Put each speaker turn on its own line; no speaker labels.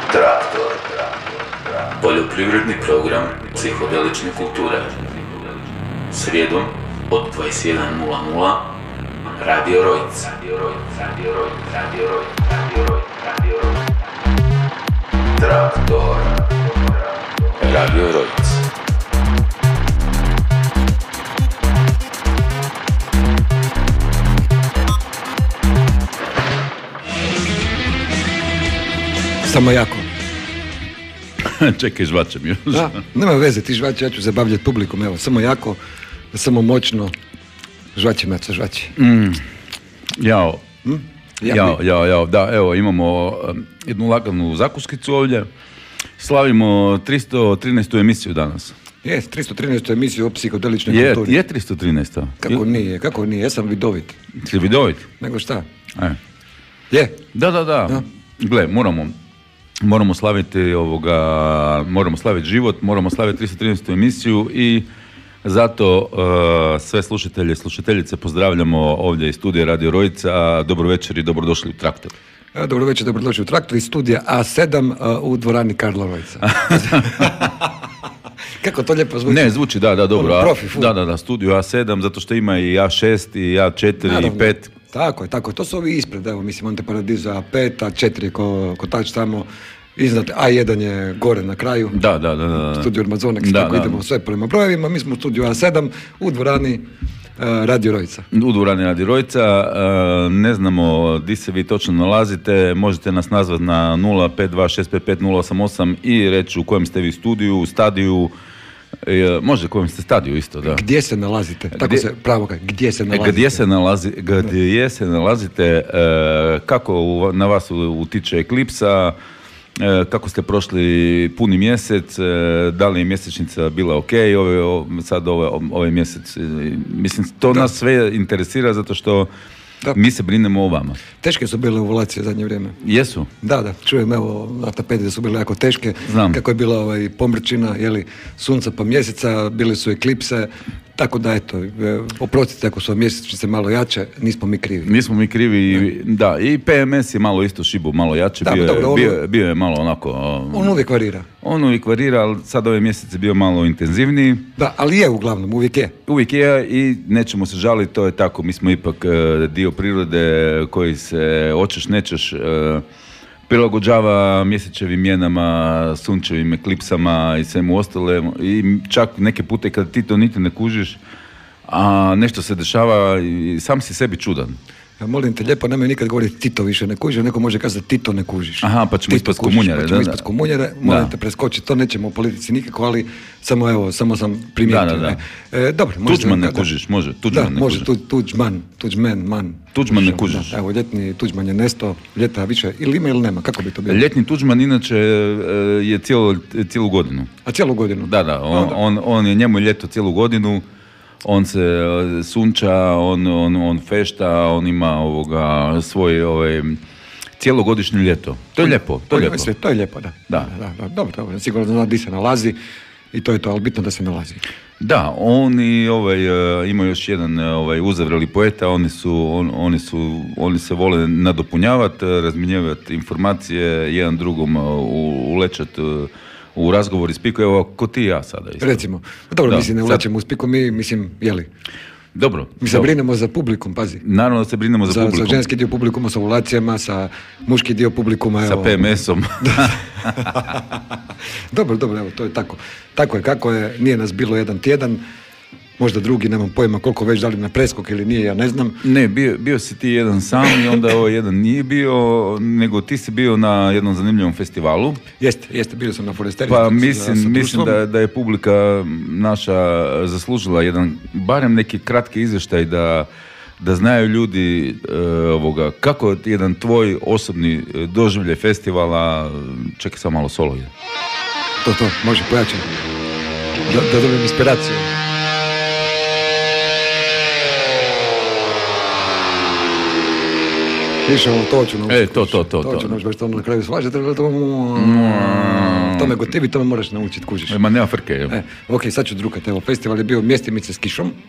Traktor. Poljoprivredni program psihodelične kulture. Srijedom od 21:00 Radio Rojc. Traktor. Radio Rojc.
Samo jako.
Čekaj, žvačem još.
Da, nema veze, ti žvači, ja ću zabavljati publikum, evo, samo jako, samo moćno, žvači Maco, žvači.
Jao, da, evo, imamo jednu laganu zakuskicu ovdje, slavimo 313. emisiju danas.
Je, 313. emisiju o psihodeličnoj kulturi.
Je 313.
Kako nije, ja sam vidovit.
Si vidovit?
Nego šta?
Je? Da. Gle, moramo slaviti moramo slaviti život, moramo slaviti 313. emisiju i zato sve slušatelje i slušateljice pozdravljamo ovdje iz studija Radio Rojca. Dobro večer i dobrodošli u Traktor.
Dobro večer, dobrodošli u Traktor iz studija A7 u dvorani Karla Rojca. Kako to lijepo zvuči?
Ne, zvuči, da, dobro.
Profi,
da, studio A7, zato što ima i A6 i A4
naravno,
i 5.
Tako je, to su ovi ispred, evo, mislim, Monte Paradiso A5, A4 je kotač tamo, iznad A1 je gore na kraju.
Da.
Studio Armazonex, tako idemo sve prema brojevima, mi smo u studiju A7 u dvorani Radio Rojca.
U dvorani Radio Rojca, ne znamo di se vi točno nalazite, možete nas nazvati na 052-655-088 i reći u kojem ste vi studiju, stadiju, može kojem ste stadiju isto, da.
Gdje se nalazite? Tako se pravo kaže, gdje se nalazite?
Gdje se nalazite, kako na vas utiče eklipsa, kako ste prošli puni mjesec, da li je mjesečnica bila ok, ovaj mjesec, mislim, to nas sve interesira zato što mi se brinemo o vama.
Teške su bile ovulacije zadnje vrijeme.
Jesu?
Da, čujem evo na tapeti da su bile jako teške.
Znam.
Kako je bila pomrčina, sunca pa mjeseca, bile su eklipse, tako da eto, oprostite ako su mjesečnice malo jače, nismo mi krivi.
Da, i PMS je malo isto šibu, malo jače, bio je malo onako...
On uvijek varira.
Ali sad ove mjesece bio malo intenzivniji.
Da, ali je uglavnom, uvijek je.
Uvijek je i nećemo se žaliti, to je tako, mi smo ipak dio prirode koji se hoćeš nećeš prilagođava mjesečevim mjenama, sunčevim eklipsama i svemu ostale i čak neke pute kad ti to niti ne kužiš, a nešto se dešava i sam si sebi čudan.
Ja molim te lijepo, nemoj nikad govoriti Tito više ne kuži, neko može kazati Tito ne kužiš.
Aha, pa ćemo ispast
komunjare. Molim te preskočiti, to nećemo u politici nikako, ali samo sam primijetio.
Dobro, Tuđman ne kužiš, može. Tuđman ne kužiš.
Evo, ljetni Tuđman je nesto, ljeta više, ili ima ili nema, kako bi to bilo?
Ljetni Tuđman inače je cijelu godinu.
A cijelu godinu?
Da, on je njemu ljeto cijelu godinu. On se sunča, on fešta, on ima svoj cijelogodišnje ljeto. To je lijepo.
To je lijepo, da. Dobro, sigurno zna gdje se nalazi i to je to, ali bitno da se nalazi.
Da, oni ima još jedan uzavreli poeta, oni se vole nadopunjavati, razmjenjivati informacije, jedan drugom ulećati u razgovor i spiku, evo, ko ti i ja sada isto.
Recimo, dobro, mislim, ne ulećemo u spiku, jeli?
Dobro.
Mi se brinemo za publikum, pazi.
Naravno da se brinemo za publikum.
Za ženski dio publikuma sa ovulacijama, sa muški dio publikuma,
sa PMS-om.
Dobro, evo, to je tako. Tako je, kako je, nije nas bilo jedan tjedan, možda drugi, nemam pojma koliko već, da li na preskok ili nije, ja ne znam.
Ne, bio si ti jedan sam i onda ovaj jedan nije bio, nego ti si bio na jednom zanimljivom festivalu.
Jeste, bio sam na Foresteri.
Pa mislim da je publika naša zaslužila barem neki kratki izvještaj da znaju ljudi kako jedan tvoj osobni doživljaj festivala, čekaj samo malo solo ide.
To, može pojačati. Da dobijem inspiraciju. Više to ću naučiti.
To.
To ću naučiti, baš to na kraju slažete. To me gotivi, to me moraš naučiti, kužiš.
Ma nema frke.
Ok, sad ću drukati. Evo, festival je bio Mjestimice s kišom.